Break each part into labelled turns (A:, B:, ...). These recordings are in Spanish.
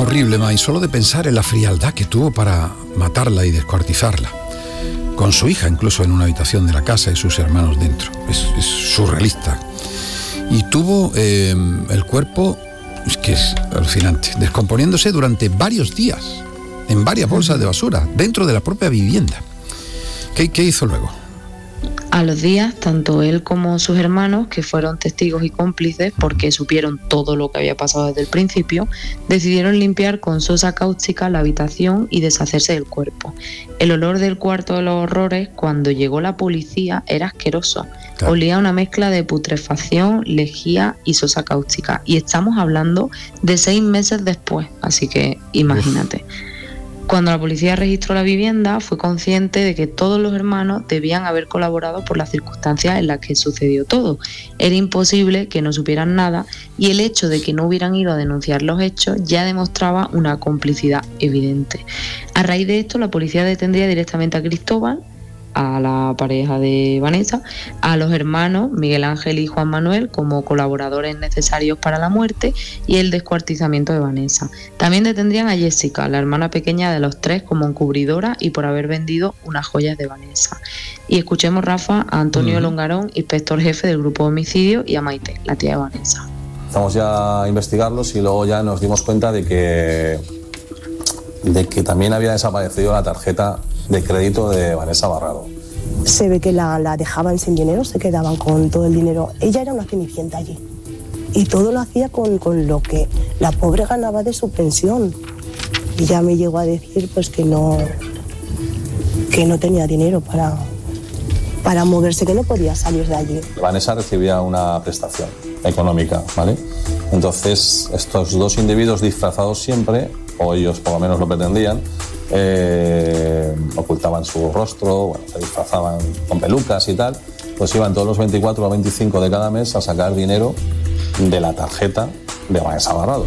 A: horrible, May, solo de pensar en la frialdad que tuvo para matarla y descuartizarla. Con su hija incluso en una habitación de la casa y sus hermanos dentro. Es surrealista. Y tuvo el cuerpo, es que es alucinante, descomponiéndose durante varios días, en varias bolsas de basura, dentro de la propia vivienda. ¿Qué hizo luego?
B: A los días, tanto él como sus hermanos, que fueron testigos y cómplices porque supieron todo lo que había pasado desde el principio, decidieron limpiar con sosa cáustica la habitación y deshacerse del cuerpo. El olor del cuarto de los horrores, cuando llegó la policía, era asqueroso. Claro. Olía a una mezcla de putrefacción, lejía y sosa cáustica. Y estamos hablando de 6 meses después, así que imagínate. Cuando la policía registró la vivienda, fue consciente de que todos los hermanos debían haber colaborado por las circunstancias en las que sucedió todo. Era imposible que no supieran nada y el hecho de que no hubieran ido a denunciar los hechos ya demostraba una complicidad evidente. A raíz de esto, la policía detendría directamente a Cristóbal, a la pareja de Vanessa, a los hermanos Miguel Ángel y Juan Manuel como colaboradores necesarios para la muerte y el descuartizamiento de Vanessa. También detendrían a Jessica, la hermana pequeña de los 3, como encubridora y por haber vendido unas joyas de Vanessa. Y escuchemos, Rafa, a Antonio Longarón, inspector jefe del grupo de homicidio, y a Maite, la tía de Vanessa.
C: Empezamos ya a investigarlos y luego ya nos dimos cuenta de que también había desaparecido la tarjeta de crédito de Vanessa Barrado.
D: Se ve que la dejaban sin dinero, se quedaban con todo el dinero. Ella era una cenicienta allí y todo lo hacía con lo que la pobre ganaba de su pensión. Y ya me llegó a decir pues que no tenía dinero para moverse, que no podía salir de allí.
C: Vanessa recibía una prestación económica, ¿vale? Entonces estos 2 individuos disfrazados siempre, o ellos por lo menos lo pretendían, ocultaban su rostro, bueno, se disfrazaban con pelucas y tal, pues iban todos los 24 o 25 de cada mes a sacar dinero de la tarjeta de Vanessa Barrado.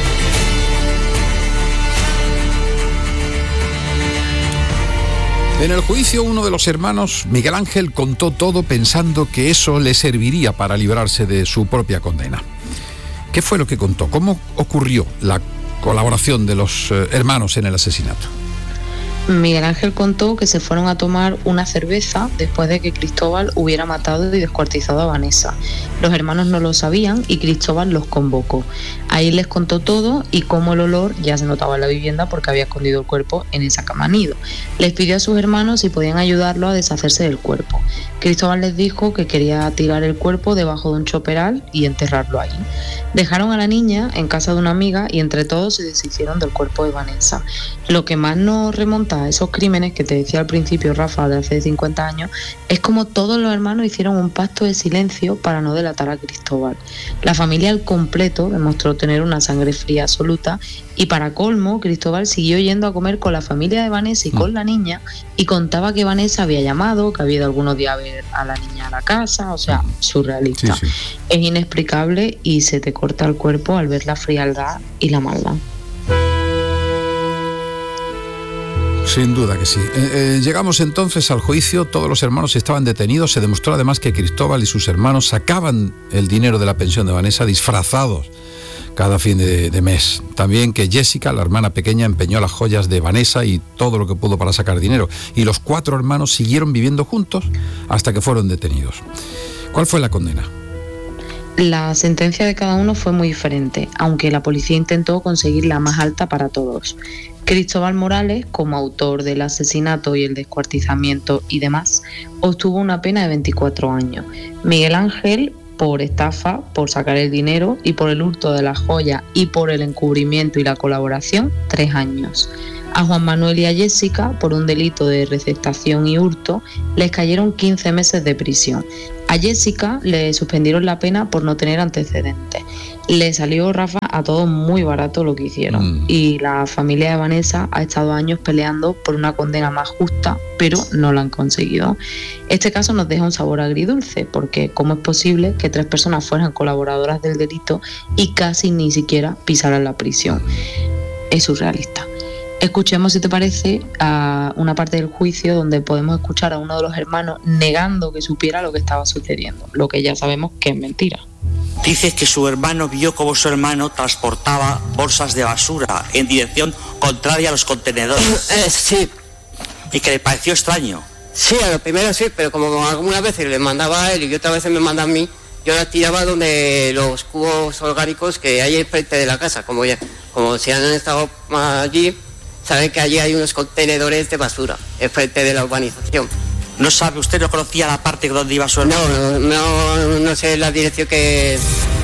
A: En el juicio, uno de los hermanos, Miguel Ángel, contó todo pensando que eso le serviría para librarse de su propia condena. ¿Qué fue lo que contó? ¿Cómo ocurrió la colaboración de los hermanos en el asesinato?
B: Miguel Ángel contó que se fueron a tomar una cerveza después de que Cristóbal hubiera matado y descuartizado a Vanessa. Los hermanos no lo sabían y Cristóbal los convocó. Ahí les contó todo y cómo el olor ya se notaba en la vivienda porque había escondido el cuerpo en esa cama nido. Les pidió a sus hermanos si podían ayudarlo a deshacerse del cuerpo. Cristóbal les dijo que quería tirar el cuerpo debajo de un choperal y enterrarlo ahí. Dejaron a la niña en casa de una amiga y entre todos se deshicieron del cuerpo de Vanessa. Lo que más nos remonta a esos crímenes que te decía al principio, Rafa, de hace 50 años, es como todos los hermanos hicieron un pacto de silencio para no delatar a Cristóbal. La familia al completo demostró tener una sangre fría absoluta y para colmo, Cristóbal siguió yendo a comer con la familia de Vanessa y con la niña y contaba que Vanessa había llamado, que había ido algunos días a ver a la niña a la casa, o sea, surrealista. Sí. Es inexplicable y se te corta el cuerpo al ver la frialdad y la maldad.
A: Sin duda que sí. Llegamos entonces al juicio, todos los hermanos estaban detenidos, se demostró además que Cristóbal y sus hermanos sacaban el dinero de la pensión de Vanessa disfrazados cada fin de mes. También que Jessica, la hermana pequeña, empeñó las joyas de Vanessa y todo lo que pudo para sacar dinero. Y los 4 hermanos siguieron viviendo juntos hasta que fueron detenidos. ¿Cuál fue la condena?
B: La sentencia de cada uno fue muy diferente, aunque la policía intentó conseguir la más alta para todos. Cristóbal Morales, como autor del asesinato y el descuartizamiento y demás, obtuvo una pena de 24 años. Miguel Ángel, por estafa, por sacar el dinero y por el hurto de la joya y por el encubrimiento y la colaboración, 3 años. A Juan Manuel y a Jessica, por un delito de receptación y hurto, les cayeron 15 meses de prisión. A Jessica le suspendieron la pena por no tener antecedentes. Le salió, Rafa, a todos muy barato lo que hicieron. Y la familia de Vanessa ha estado años peleando por una condena más justa, pero no la han conseguido. Este caso nos deja un sabor agridulce, porque ¿cómo es posible que 3 personas fueran colaboradoras del delito y casi ni siquiera pisaran la prisión? Es surrealista. Escuchemos, si te parece, a una parte del juicio donde podemos escuchar a uno de los hermanos negando que supiera lo que estaba sucediendo, lo que ya sabemos que es mentira.
E: Dice que su hermano vio cómo su hermano transportaba bolsas de basura en dirección contraria a los contenedores.
F: Sí.
E: Y que le pareció extraño.
F: Sí, a lo primero sí, pero como algunas veces le mandaba a él y otras veces me manda a mí, yo las tiraba donde los cubos orgánicos que hay enfrente de la casa. Como si han estado allí, saben que allí hay unos contenedores de basura enfrente de la urbanización.
E: ¿No sabe usted, no conocía la parte donde iba su hermano?
F: No sé la dirección que...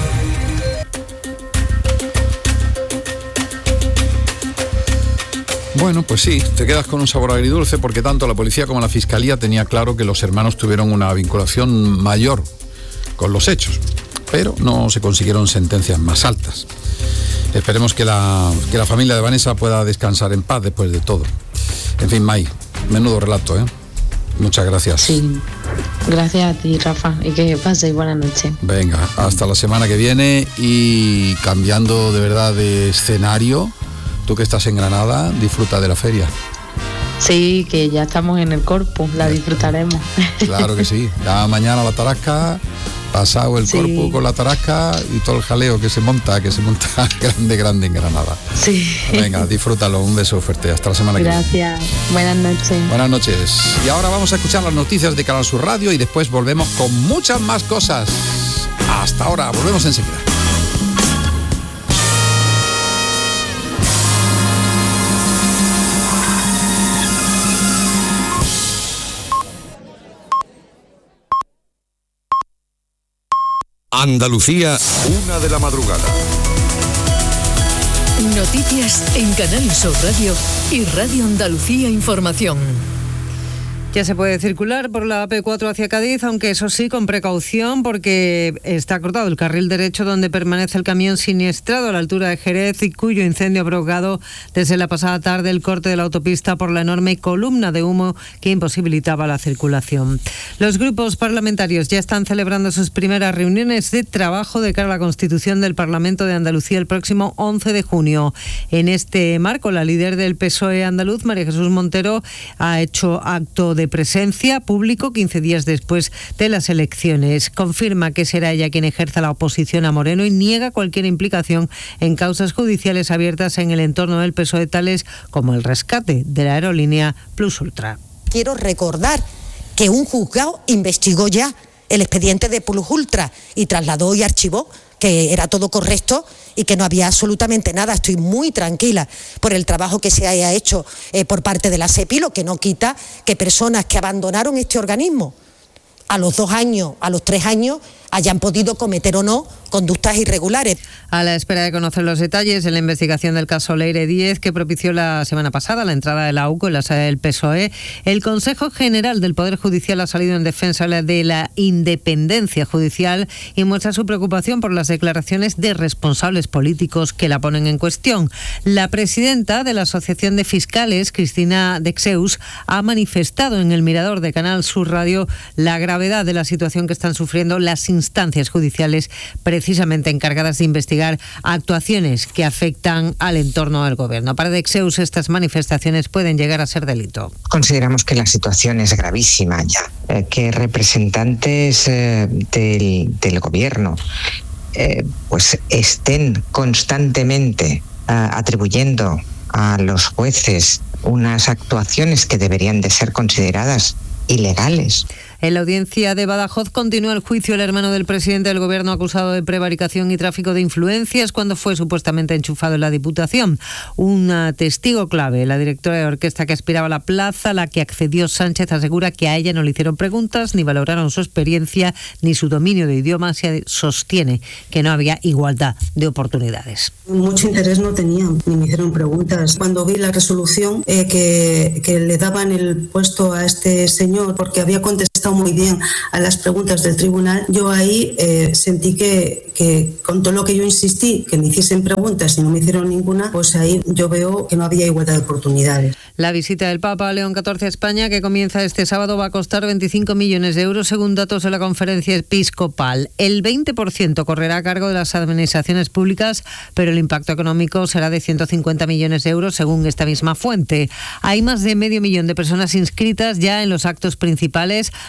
A: Bueno, pues sí, te quedas con un sabor agridulce porque tanto la policía como la fiscalía tenía claro que los hermanos tuvieron una vinculación mayor con los hechos, pero no se consiguieron sentencias más altas. Esperemos que la familia de Vanessa pueda descansar en paz después de todo. En fin, May, menudo relato, ¿eh? Muchas gracias.
B: Sí, gracias a ti, Rafa, y que paséis buenas noches.
A: Venga, hasta la semana que viene. Y cambiando de verdad de escenario, tú que estás en Granada, disfruta de la feria.
B: Sí, que ya estamos en el Corpus, la disfrutaremos.
A: Claro que sí, ya mañana la tarasca, pasado el Corpus con la tarasca y todo el jaleo que se monta grande en Granada.
B: Sí.
A: Venga, disfrútalo, un beso fuerte, hasta la semana que viene.
B: Gracias, buenas noches.
A: Buenas noches. Y ahora vamos a escuchar las noticias de Canal Sur Radio y después volvemos con muchas más cosas. Hasta ahora, volvemos enseguida.
G: Andalucía, 1:00 a.m.
H: Noticias en Canal Sur Radio y Radio Andalucía Información.
I: Ya se puede circular por la AP4 hacia Cádiz, aunque eso sí, con precaución, porque está cortado el carril derecho donde permanece el camión siniestrado a la altura de Jerez y cuyo incendio ha provocado desde la pasada tarde el corte de la autopista por la enorme columna de humo que imposibilitaba la circulación. Los grupos parlamentarios ya están celebrando sus primeras reuniones de trabajo de cara a la constitución del Parlamento de Andalucía el próximo 11 de junio. En este marco, la líder del PSOE andaluz, María Jesús Montero, ha hecho acto de presencia público 15 días después de las elecciones. Confirma que será ella quien ejerza la oposición a Moreno y niega cualquier implicación en causas judiciales abiertas en el entorno del PSOE, tales como el rescate de la aerolínea Plus Ultra.
J: Quiero recordar que un juzgado investigó ya el expediente de Plus Ultra y trasladó y archivó que era todo correcto y que no había absolutamente nada. Estoy muy tranquila por el trabajo que se haya hecho por parte de la SEPI, lo que no quita que personas que abandonaron este organismo a los 2 años, a los 3 años, hayan podido cometer o no conductas irregulares.
I: A la espera de conocer los detalles de la investigación del caso Leire Díez, que propició la semana pasada la entrada de la AUCO en la sede del PSOE, el Consejo General del Poder Judicial ha salido en defensa de la independencia judicial y muestra su preocupación por las declaraciones de responsables políticos que la ponen en cuestión. La presidenta de la Asociación de Fiscales, Cristina Dexeus, ha manifestado en el Mirador de Canal Sur Radio la gravedad de la situación que están sufriendo las instancias judiciales precisamente encargadas de investigar actuaciones que afectan al entorno del gobierno. Para Dexeus, estas manifestaciones pueden llegar a ser delito.
K: Consideramos que la situación es gravísima ya, que representantes del gobierno pues estén constantemente atribuyendo a los jueces unas actuaciones que deberían de ser consideradas ilegales.
I: En la audiencia de Badajoz continúa el juicio del hermano del presidente del gobierno acusado de prevaricación y tráfico de influencias cuando fue supuestamente enchufado en la Diputación. Un testigo clave, la directora de orquesta que aspiraba a la plaza, a la que accedió Sánchez, asegura que a ella no le hicieron preguntas, ni valoraron su experiencia, ni su dominio de idiomas, y sostiene que no había igualdad de oportunidades.
L: Mucho interés no tenían, ni me hicieron preguntas. Cuando vi la resolución que le daban el puesto a este señor porque había contestado muy bien a las preguntas del tribunal, yo ahí sentí que con todo lo que yo insistí, que me hiciesen preguntas y no me hicieron ninguna, pues ahí yo veo que no había igualdad de oportunidades.
I: La visita del Papa León XIV a España, que comienza este sábado, va a costar 25 millones de euros según datos de la conferencia episcopal. El 20% correrá a cargo de las administraciones públicas, pero el impacto económico será de 150 millones de euros según esta misma fuente. Hay más de 500.000 de personas inscritas ya en los actos principales,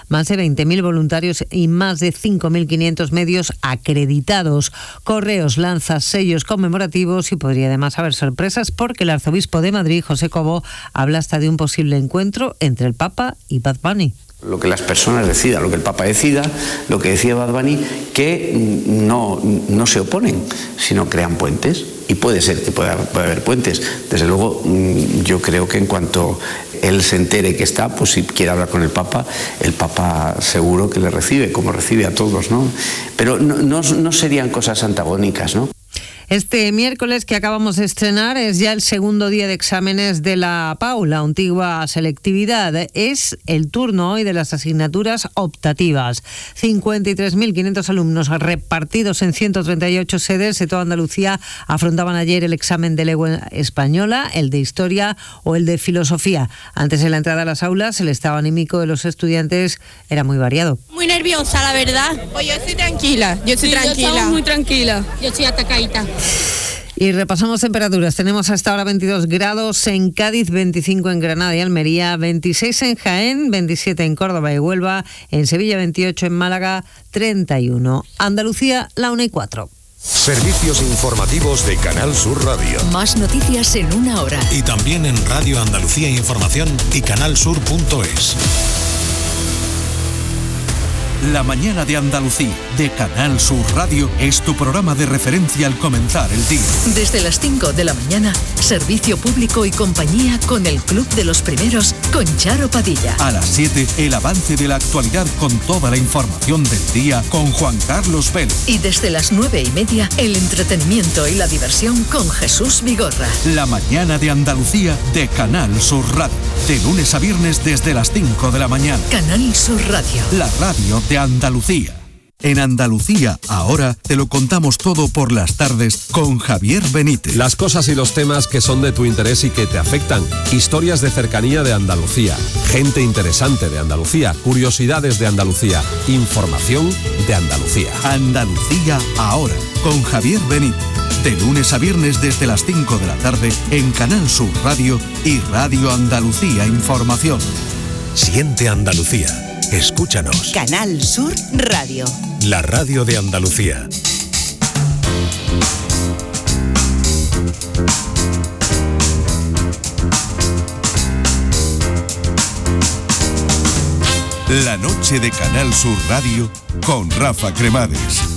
I: más de 20.000 voluntarios y más de 5.500 medios acreditados. Correos lanza sellos conmemorativos y podría además haber sorpresas porque el arzobispo de Madrid, José Cobo, habla hasta de un posible encuentro entre el Papa y Bad Bunny.
M: Lo que las personas decidan, lo que el Papa decida, lo que decía Bad Bunny, que no se oponen, sino crean puentes. Y puede ser que pueda haber puentes. Desde luego, yo creo que en cuanto él se entere que está, pues si quiere hablar con el Papa seguro que le recibe, como recibe a todos, ¿no? Pero no serían cosas antagónicas, ¿no?
I: Este miércoles que acabamos de estrenar es ya el segundo día de exámenes de la PAU, la antigua selectividad. Es el turno hoy de las asignaturas optativas. 53.500 alumnos repartidos en 138 sedes de toda Andalucía afrontaban ayer el examen de lengua española, el de historia o el de filosofía. Antes de la entrada a las aulas, el estado anímico de los estudiantes era muy variado.
N: Muy nerviosa, la verdad.
O: Pues yo estoy tranquila,
N: Yo estaba muy tranquila.
O: Yo estoy atacadita.
I: Y repasamos temperaturas. Tenemos hasta ahora 22 grados en Cádiz, 25 en Granada y Almería, 26 en Jaén, 27 en Córdoba y Huelva, en Sevilla 28, en Málaga 31. Andalucía, la 1:04.
G: Servicios informativos de Canal Sur Radio.
H: Más noticias en una hora.
P: Y también en Radio Andalucía Información y canalsur.es.
Q: La mañana de Andalucía, de Canal Sur Radio, es tu programa de referencia al comenzar el día.
H: Desde las 5 de la mañana, servicio público y compañía con el Club de los Primeros, con Charo Padilla.
Q: A las 7, el avance de la actualidad con toda la información del día con Juan Carlos Vélez.
H: Y desde las 9:30, el entretenimiento y la diversión con Jesús Vigorra.
Q: La mañana de Andalucía, de Canal Sur Radio. De lunes a viernes desde las 5 de la mañana.
H: Canal Sur Radio.
Q: La radio de Andalucía. En Andalucía, ahora te lo contamos todo por las tardes con Javier Benítez.
R: Las cosas y los temas que son de tu interés y que te afectan. Historias de cercanía de Andalucía. Gente interesante de Andalucía. Curiosidades de Andalucía. Información de Andalucía.
Q: Andalucía, ahora, con Javier Benítez. De lunes a viernes desde las 5 de la tarde en Canal Sur Radio y Radio Andalucía Información.
P: Siente Andalucía. Escúchanos.
S: Canal Sur Radio.
P: La radio de Andalucía.
Q: La noche de Canal Sur Radio con Rafa Cremades.